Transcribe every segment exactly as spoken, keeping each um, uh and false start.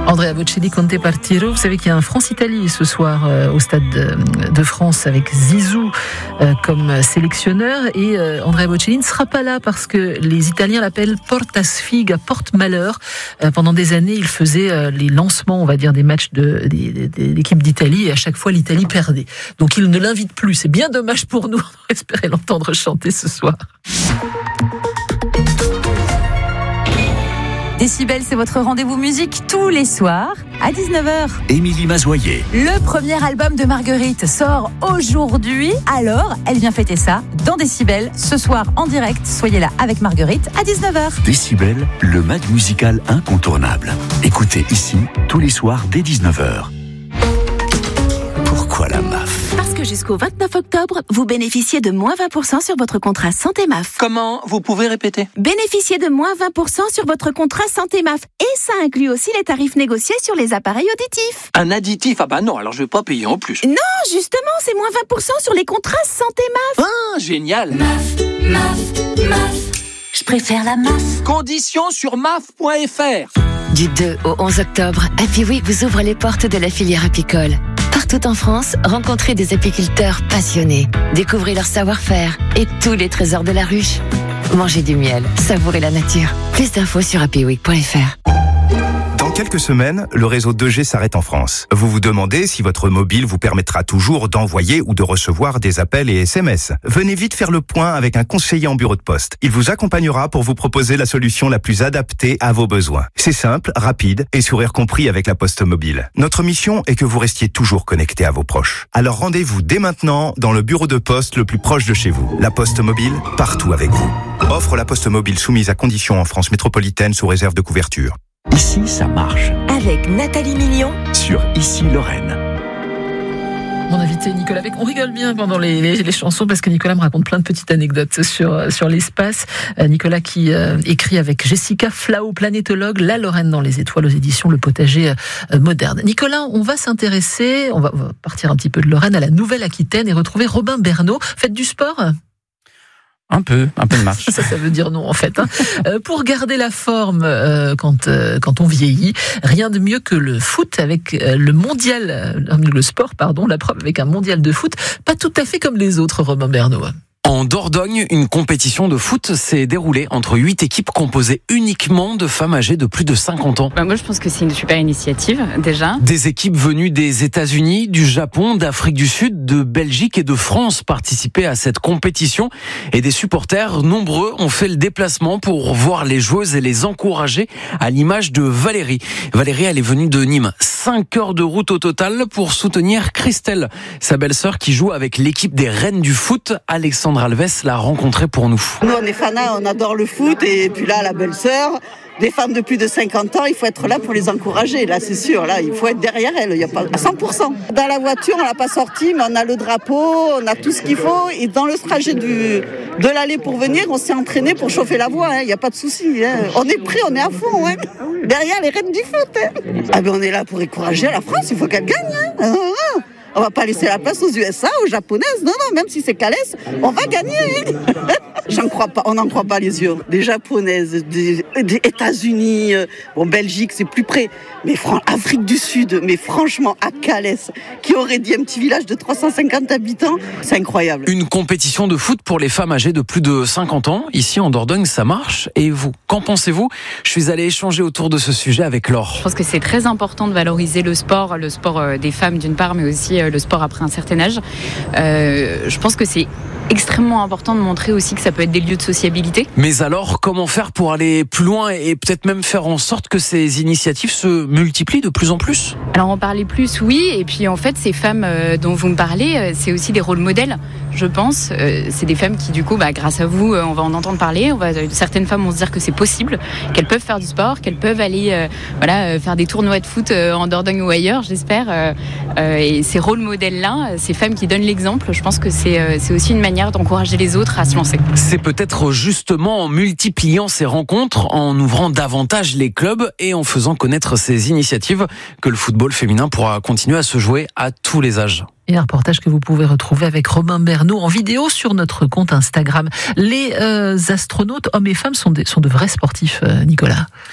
Andrea Bocelli, Conte Partiro. Vous savez qu'il y a un France-Italie ce soir euh, au Stade de, de France avec Zizou euh, comme sélectionneur. Et euh, Andrea Bocelli ne sera pas là parce que les Italiens l'appellent Porta Sfiga, porte-malheur. Euh, pendant des années, il faisait euh, les lancements, on va dire, des matchs de, de, de, de l'équipe d'Italie et à chaque fois, l'Italie perdait. Donc il ne l'invite plus. C'est bien dommage pour nous. On espérait l'entendre chanter ce soir. Décibel, c'est votre rendez-vous musique tous les soirs à dix-neuf heures. Émilie Mazoyer. Le premier album de Marguerite sort aujourd'hui. Alors, elle vient fêter ça dans Décibel ce soir en direct. Soyez là avec Marguerite à dix-neuf heures. Décibel, le mag musical incontournable. Écoutez ici tous les soirs dès dix-neuf heures. Pourquoi la M A F ? Parce que jusqu'au vingt-neuf octobre, vous bénéficiez de moins vingt pour cent sur votre contrat Santé M A F. Comment ? Vous pouvez répéter ? Bénéficiez de moins vingt pour cent sur votre contrat Santé M A F. Et ça inclut aussi les tarifs négociés sur les appareils auditifs. Un additif ? Ah bah non, alors je vais pas payer en plus. Non, justement, c'est moins vingt pour cent sur les contrats Santé M A F. Ah, génial ! M A F, M A F, M A F. Je préfère la M A F. Conditions sur M A F point F R. Du deux au onze octobre, Happy Week vous ouvre les portes de la filière apicole. Partout en France, rencontrez des apiculteurs passionnés. Découvrez leur savoir-faire et tous les trésors de la ruche. Mangez du miel, savourez la nature. Plus d'infos sur happy week point F R. Dans quelques semaines, le réseau deux G s'arrête en France. Vous vous demandez si votre mobile vous permettra toujours d'envoyer ou de recevoir des appels et S M S. Venez vite faire le point avec un conseiller en bureau de poste. Il vous accompagnera pour vous proposer la solution la plus adaptée à vos besoins. C'est simple, rapide et sourire compris avec la Poste Mobile. Notre mission est que vous restiez toujours connecté à vos proches. Alors rendez-vous dès maintenant dans le bureau de poste le plus proche de chez vous. La Poste Mobile, partout avec vous. Offre la Poste Mobile soumise à conditions en France métropolitaine sous réserve de couverture. Ici, ça marche. Avec Nathalie Million. Sur Ici Lorraine. Mon invité Nicolas Beck, on rigole bien pendant les, les, les chansons parce que Nicolas me raconte plein de petites anecdotes sur, sur l'espace. Euh, Nicolas qui euh, écrit avec Jessica Flao, planétologue, La Lorraine dans les étoiles aux éditions Le Potager euh, moderne. Nicolas, on va s'intéresser, on va, on va partir un petit peu de Lorraine à la Nouvelle-Aquitaine et retrouver Robin Bernot. Faites du sport ? Un peu, un peu de marche. Ça, ça veut dire non, en fait. Hein. Euh, pour garder la forme euh, quand euh, quand on vieillit, rien de mieux que le foot avec euh, le mondial, euh, le sport, pardon, la preuve avec un mondial de foot, pas tout à fait comme les autres, Robin Bernot. En Dordogne, une compétition de foot s'est déroulée entre huit équipes composées uniquement de femmes âgées de plus de cinquante ans. Bah moi, je pense que c'est une super initiative, déjà. Des équipes venues des États-Unis, du Japon, d'Afrique du Sud, de Belgique et de France participaient à cette compétition. Et des supporters nombreux ont fait le déplacement pour voir les joueuses et les encourager, à l'image de Valérie. Valérie, elle est venue de Nîmes. Cinq heures de route au total pour soutenir Christelle, sa belle-sœur qui joue avec l'équipe des Reines du foot. Alexandre Alves l'a rencontré pour nous. Nous, on est fanats, on adore le foot. Et puis là, la belle-sœur, des femmes de plus de cinquante ans, il faut être là pour les encourager. Là, c'est sûr, là, il faut être derrière elles. Il y a pas à cent pour cent. Dans la voiture, on l'a pas sortie, mais on a le drapeau, on a tout ce qu'il faut. Et dans le trajet du, de l'aller pour venir, on s'est entraîné pour chauffer la voie. Hein. Il n'y a pas de souci. Hein. On est prêt, on est à fond. Hein. Derrière les Reines du foot. Hein. Ah ben, on est là pour encourager la France. Il faut qu'elle gagne. Hein. On va pas laisser la place aux U S A, aux Japonaises. Non, non, même si c'est Calès, on va gagner. J'en crois pas, on n'en croit pas les yeux. Des Japonaises, des, des États-Unis, bon, Belgique, c'est plus près. Mais fran- Afrique du Sud, mais franchement, à Calès, qui aurait dit un petit village de trois cent cinquante habitants, c'est incroyable. Une compétition de foot pour les femmes âgées de plus de cinquante ans. Ici, en Dordogne, ça marche. Et vous, qu'en pensez-vous ? Je suis allé échanger autour de ce sujet avec Laure. Je pense que c'est très important de valoriser le sport, le sport des femmes d'une part, mais aussi le sport après un certain âge. Euh, je pense que c'est extrêmement important de montrer aussi que ça peut être des lieux de sociabilité. Mais alors, comment faire pour aller plus loin et peut-être même faire en sorte que ces initiatives se multiplient de plus en plus ? Alors, en parler plus, oui. Et puis, en fait, ces femmes dont vous me parlez, c'est aussi des rôles modèles, je pense. C'est des femmes qui, du coup, bah, grâce à vous, on va en entendre parler. On va, certaines femmes vont se dire que c'est possible, qu'elles peuvent faire du sport, qu'elles peuvent aller euh, voilà, faire des tournois de foot en Dordogne ou ailleurs, j'espère. Euh, et ces rôles modèles-là, ces femmes qui donnent l'exemple, je pense que c'est, c'est aussi une manière d'encourager les autres à se lancer. C'est peut-être justement en multipliant ces rencontres, en ouvrant davantage les clubs et en faisant connaître ces initiatives que le football féminin pourra continuer à se jouer à tous les âges. Et un reportage que vous pouvez retrouver avec Robin Bernot en vidéo sur notre compte Instagram. Les euh, astronautes, hommes et femmes, sont, des, sont de vrais sportifs, euh, Nicolas.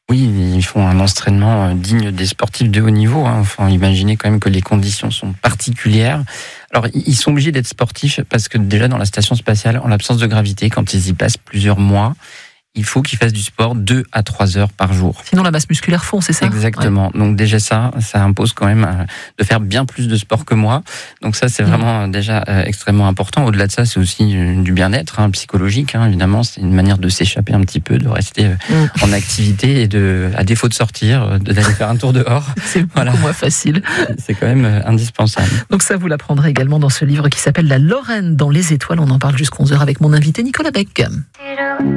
Oui, ils font un entraînement digne des sportifs de haut niveau. Hein. Enfin, imaginez quand même que les conditions sont particulières. Alors, ils sont obligés d'être sportifs parce que déjà dans la station spatiale, en l'absence de gravité, quand ils y passent plusieurs mois, il faut qu'ils fassent du sport deux à trois heures par jour. Sinon, la masse musculaire fond, c'est ça ? Exactement. Ouais. Donc déjà ça, ça impose quand même de faire bien plus de sport que moi. Donc ça, c'est vraiment mmh. déjà extrêmement important. Au-delà de ça, c'est aussi du bien-être hein, psychologique. Hein, évidemment, c'est une manière de s'échapper un petit peu, de rester mmh. en activité et de, à défaut de sortir, d'aller faire un tour dehors. C'est beaucoup voilà. moins facile. C'est quand même indispensable. Donc ça, vous l'apprendrez également dans ce livre qui s'appelle La Lorraine dans les étoiles. On en parle jusqu'à onze heures avec mon invité Nicolas Beck.